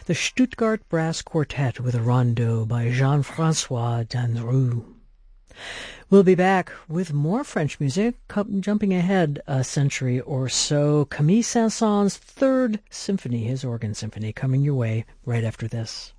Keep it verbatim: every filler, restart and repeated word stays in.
the Stuttgart Brass Quartet with a Rondeau by Jean-François Danrou. We'll be back with more French music, jumping ahead a century or so. Camille Saint-Saëns' Third Symphony, his organ symphony, coming your way right after this.